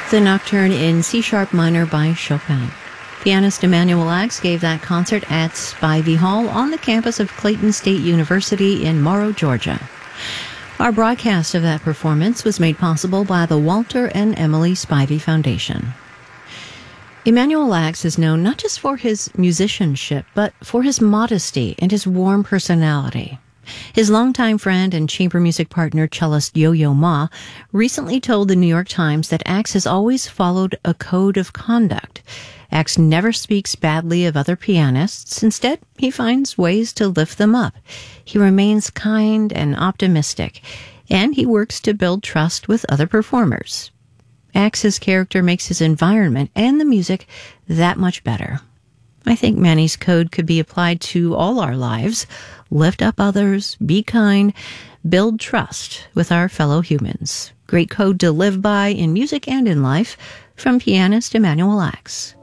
The Nocturne in C-sharp minor by Chopin. Pianist Emanuel Ax gave that concert at Spivey Hall on the campus of Clayton State University in Morrow, Georgia. Our broadcast of that performance was made possible by the Walter and Emily Spivey Foundation. Emanuel Ax is known not just for his musicianship, but for his modesty and his warm personality. His longtime friend and chamber music partner, cellist Yo-Yo Ma, recently told the New York Times that Ax has always followed a code of conduct. Ax never speaks badly of other pianists. Instead, he finds ways to lift them up. He remains kind and optimistic, and he works to build trust with other performers. Ax's character makes his environment and the music that much better. I think Manny's code could be applied to all our lives. Lift up others, be kind, build trust with our fellow humans. Great code to live by in music and in life, from pianist Emanuel Ax.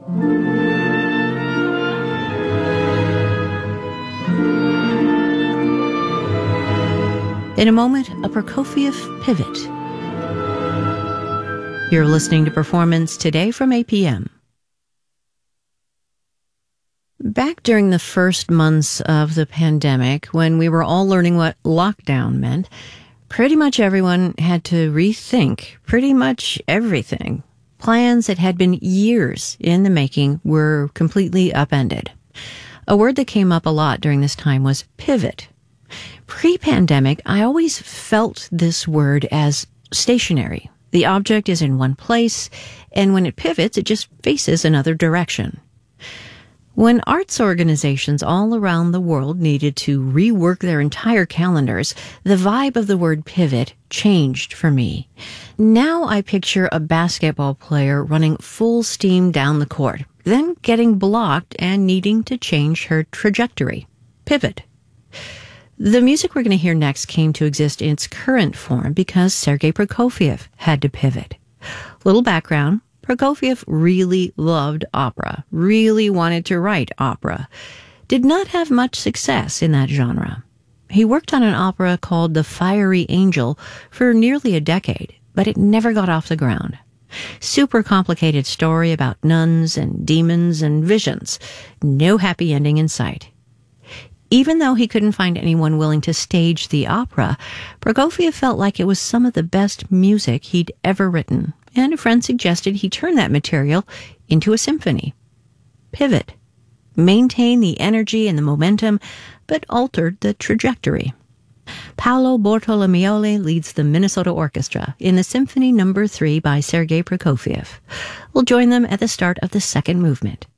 In a moment, a Prokofiev pivot. You're listening to Performance Today from APM. Back during the first months of the pandemic, when we were all learning what lockdown meant, pretty much everyone had to rethink pretty much everything. Plans that had been years in the making were completely upended. A word that came up a lot during this time was pivot. Pre-pandemic, I always felt this word as stationary. The object is in one place, and when it pivots, it just faces another direction. When arts organizations all around the world needed to rework their entire calendars, the vibe of the word pivot changed for me. Now I picture a basketball player running full steam down the court, then getting blocked and needing to change her trajectory. Pivot. The music we're going to hear next came to exist in its current form because Sergei Prokofiev had to pivot. Little background. Prokofiev really loved opera, really wanted to write opera, did not have much success in that genre. He worked on an opera called The Fiery Angel for nearly a decade, but it never got off the ground. Super complicated story about nuns and demons and visions. No happy ending in sight. Even though he couldn't find anyone willing to stage the opera, Prokofiev felt like it was some of the best music he'd ever written, and a friend suggested he turn that material into a symphony. Pivot. Maintain the energy and the momentum, but altered the trajectory. Paolo Bortolomeoli leads the Minnesota Orchestra in the Symphony No. 3 by Sergei Prokofiev. We'll join them at the start of the second movement.